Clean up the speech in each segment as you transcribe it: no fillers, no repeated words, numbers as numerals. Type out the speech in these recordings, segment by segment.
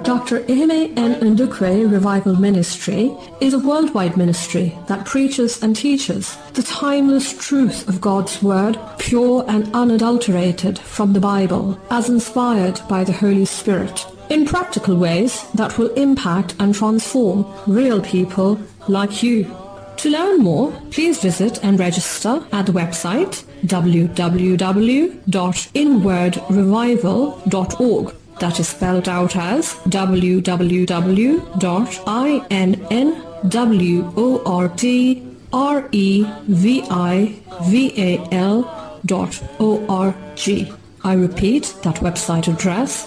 Dr. Ehime N. Ndukwe Revival Ministry is a worldwide ministry that preaches and teaches the timeless truth of God's Word, pure and unadulterated from the Bible, as inspired by the Holy Spirit, in practical ways that will impact and transform real people like you. To learn more, please visit and register at the website www.inwardrevival.org. That is spelled out as www.inwardrevival.org. I repeat that website address,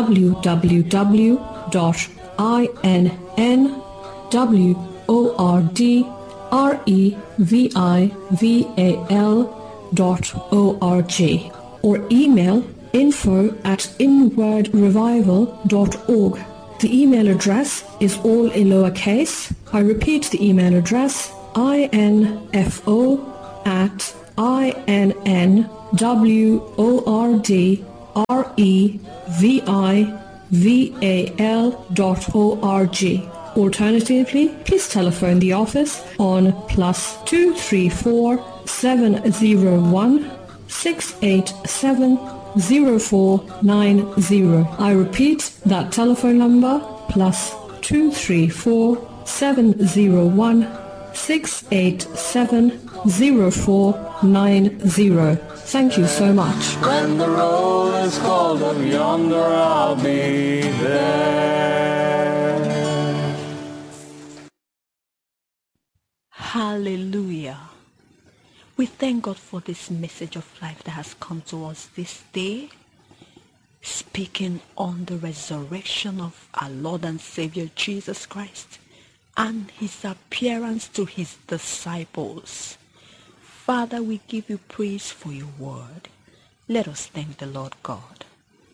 www.inwardrevival.org, or email info@inwardrevival.org. The email address is all in lowercase. I repeat the email address, info@inwardrevival.org. Alternatively, please telephone the office on +234 701 687 0490. I repeat that telephone number, +234 701 687 0490. Thank you so much. When the roll is called up yonder, I'll be there. Hallelujah. We thank God for this message of life that has come to us this day, speaking on the resurrection of our Lord and Savior Jesus Christ and his appearance to his disciples. Father, we give you praise for your word. Let us thank the Lord God.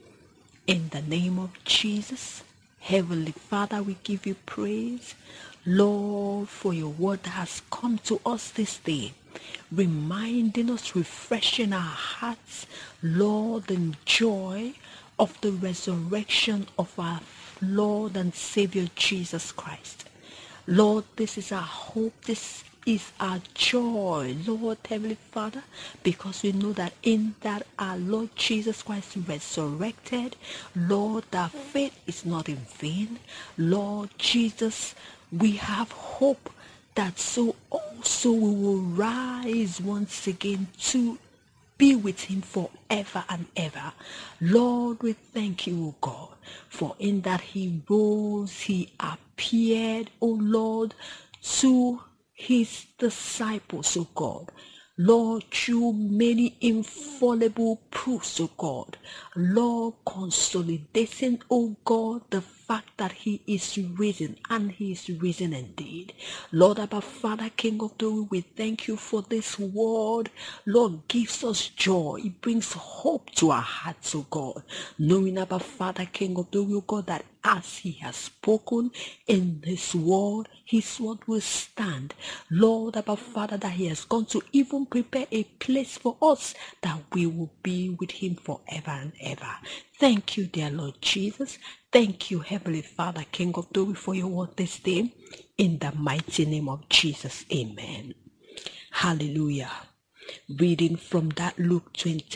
In the name of Jesus, Heavenly Father, we give you praise, Lord, for your word that has come to us this day, reminding us, refreshing our hearts, Lord, the joy of the resurrection of our Lord and Savior Jesus Christ. Lord, this is our hope, this is our joy, Lord, Heavenly Father, because we know that in that our Lord Jesus Christ resurrected, Lord, our faith is not in vain. Lord Jesus, we have hope that so also we will rise once again to be with him forever and ever. Lord, we thank you, O God, for in that he rose, he appeared, O Lord, to his disciples, O God. Lord, through many infallible proofs, O God. Lord, consolidating, O God, the fact that he is risen, and he is risen indeed. Lord, Abba Father, King of glory, we thank you for this word. Lord, gives us joy. It brings hope to our hearts, O God. Knowing, Abba Father, King of glory, O God, that as he has spoken in his word will stand. Lord, Abba Father, that he has gone to even prepare a place for us, that we will be with him forever and ever. Thank you, dear Lord Jesus. Thank you, Heavenly Father, King of glory, for your word this day. In the mighty name of Jesus, amen. Hallelujah. Reading from that Luke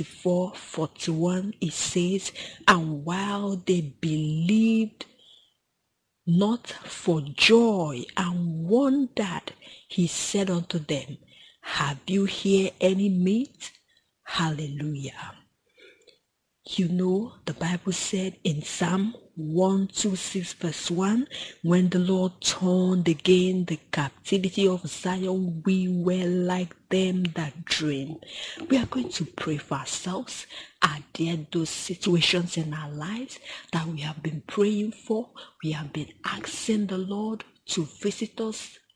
24:41, it says, and while they believed not for joy and wondered, he said unto them, have you here any meat? Hallelujah. You know, the Bible said in Psalm 126 verse 1, when the Lord turned again the captivity of Zion, we were like them that dream. We are going to pray for ourselves. Are there those situations in our lives that we have been praying for? We have been asking the Lord to visit us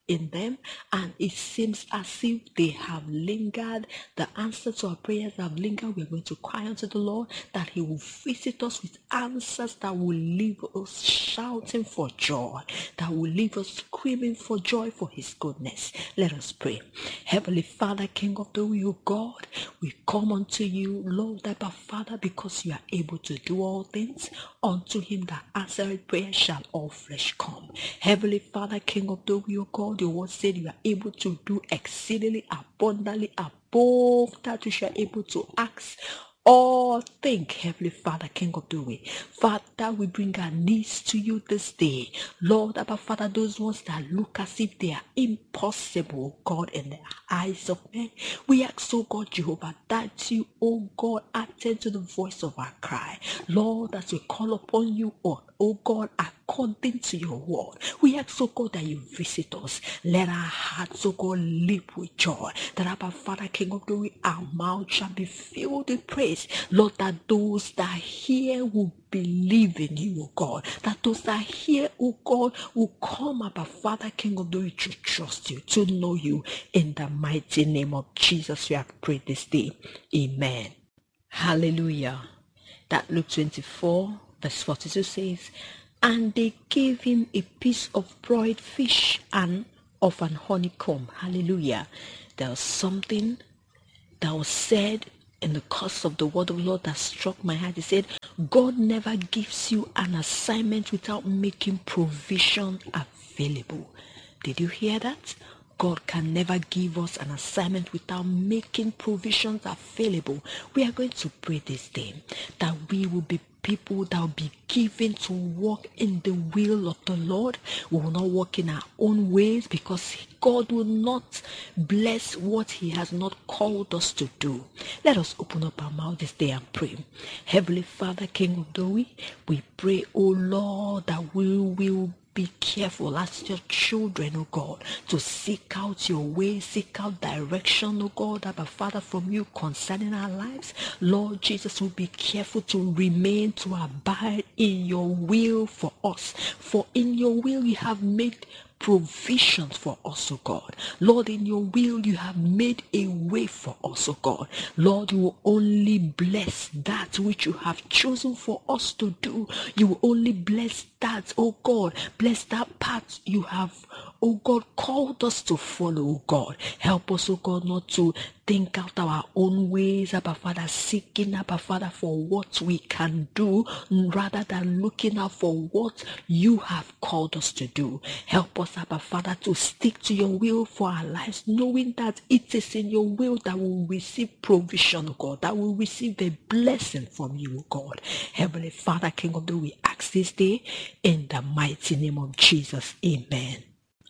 in them, and it seems as if they have lingered. The answers to our prayers have lingered. We're going to cry unto the Lord that He will visit us with answers that will leave us shouting for joy, that will leave us screaming for joy for His goodness. Let us pray. Heavenly Father, King of glory, O God, we come unto you, Lord, Abba Father, because you are able to do all things. Unto Him that answered prayer shall all flesh come. Heavenly Father, King of glory, O God, your word said you are able to do exceedingly abundantly above that which you are able to ask all think, Heavenly Father, King of glory. Father, we bring our needs to you this day. Lord, Abba Father, those ones that look as if they are impossible, God, in the eyes of men, we ask, oh God, Jehovah, that you, oh God, attend to the voice of our cry. Lord, as we call upon you, oh God, according to your word, we ask, oh God, that you visit us. Let our hearts, oh God, leap with joy. That Abba Father, King of glory, our mouth shall be filled with praise. Lord, that those that hear will believe in you, oh God. That those that hear, oh God, will come, Abba Father, King of glory, to trust you, to know you. In the mighty name of Jesus, we have prayed this day. Amen. Hallelujah. That Luke 24 verse 42 says, and they gave him a piece of broiled fish and of an honeycomb. Hallelujah. There was something that was said in the course of the word of the Lord that struck my heart. He said, God never gives you an assignment without making provision available. Did you hear that? God can never give us an assignment without making provisions available. We are going to pray this day that we will be people that will be given to walk in the will of the Lord. We will not walk in our own ways, because God will not bless what He has not called us to do. Let us open up our mouth this day and pray. Heavenly Father, King of glory, we pray, oh Lord, that we will be careful as your children, oh God, to seek out your way, seek out direction, oh God, Abba Father, from you concerning our lives. Lord Jesus, will be careful to remain, to abide in your will for us. For in your will you have made provisions for us, oh God. Lord, in your will you have made a way for us, oh God. Lord, you will only bless that which you have chosen for us to do. You will only bless that, oh God. Bless that path you have, oh God, called us to follow, oh God. Help us, oh God, not to think out our own ways, Abba Father, seeking, Abba Father, for what we can do, rather than looking out for what you have called us to do. Help us, Abba Father, to stick to your will for our lives, knowing that it is in your will that we will receive provision, oh God, that we will receive a blessing from you, oh God. Heavenly Father, King of glory, we ask this day in the mighty name of Jesus. Amen.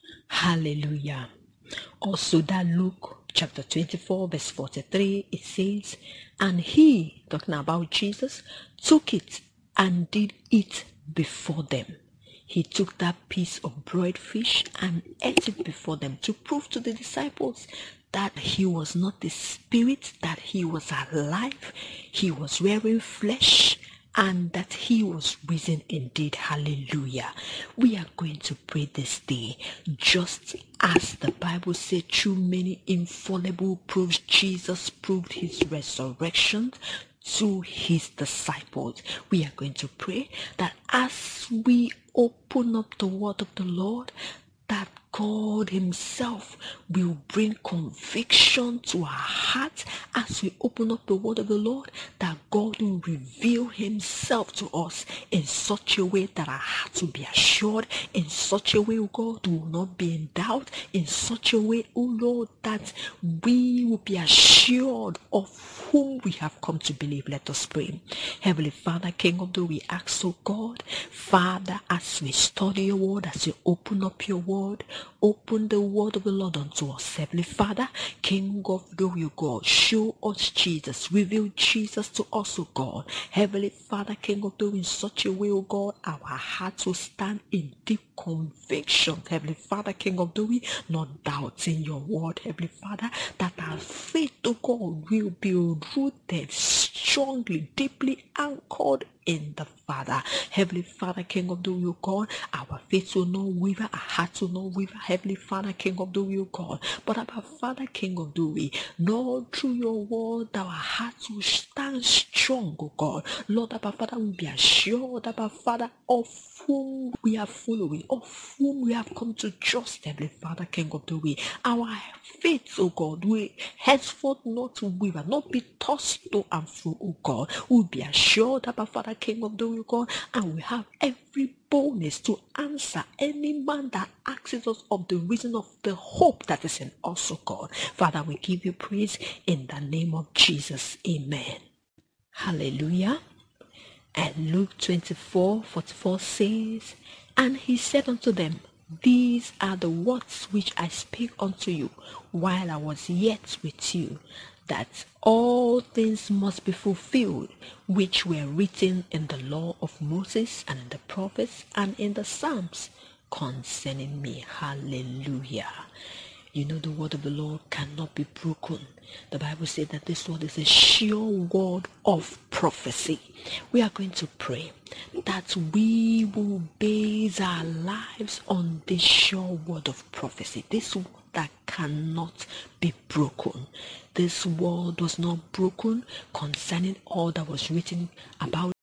Hallelujah. Also, that Luke chapter 24 verse 43, it says, and he, talking about Jesus, took it and did eat before them. He took that piece of broiled fish and ate it before them to prove to the disciples that he was not the spirit, that he was alive, he was wearing flesh, and that he was risen indeed. Hallelujah. We are going to pray this day, just as the Bible said, through many infallible proofs, Jesus proved his resurrection to his disciples. We are going to pray that as we open up the word of the Lord, that God himself will bring conviction to our hearts as we open up the word of the Lord, that God will reveal himself to us in such a way that our hearts will be assured, in such a way, oh God, we will not be in doubt, in such a way, oh Lord, that we will be assured of whom we have come to believe. Let us pray. Heavenly Father, King of glory, we ask, oh God, Father, as we study your word, as we open up your word, open the word of the Lord unto us. Heavenly Father, King of glory, O God, show us Jesus, reveal Jesus to us, O God. Heavenly Father, King of glory, in such a way, O God, our hearts will stand in deep conviction. Heavenly Father, King of glory, not doubting your word, Heavenly Father, that our faith, O God, will be rooted strongly, deeply anchored in the Father. Heavenly Father, King of the will God, our faith will not waver, our hearts will not waver. Heavenly Father, King of the will God, but our Father, King of the way, Lord, through your word, our hearts will stand strong, O God. Lord, our Father, will be assured, our Father, of whom we are following, of whom we have come to trust, Heavenly Father, King of the way. Our faith, O God, will henceforth not waver, not be tossed to and fro, O God. We'll be assured, our Father, King of the way, God, and we have every boldness to answer any man that asks us of the reason of the hope that is in us, O God. Father, we give you praise in the name of Jesus. Amen. Hallelujah. And Luke 24:44 says, And he said unto them, These are the words which I speak unto you while I was yet with you, that all things must be fulfilled which were written in the law of Moses and in the prophets and in the Psalms concerning me. Hallelujah. You know, the word of the Lord cannot be broken. The Bible says that this word is a sure word of prophecy. We are going to pray that we will base our lives on this sure word of prophecy. This word that cannot be broken. This word was not broken concerning all that was written about